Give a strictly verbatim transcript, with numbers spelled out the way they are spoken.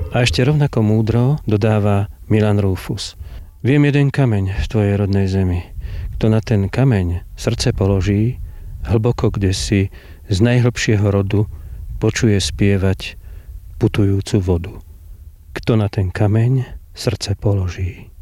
A ešte rovnako múdro dodáva Milan Rufus. Viem jeden kameň v tvojej rodnej zemi. Kto na ten kameň srdce položí, hlboko kdesi z najhlbšieho rodu počuje spievať putujúcu vodu. Kto na ten kameň srdce položí.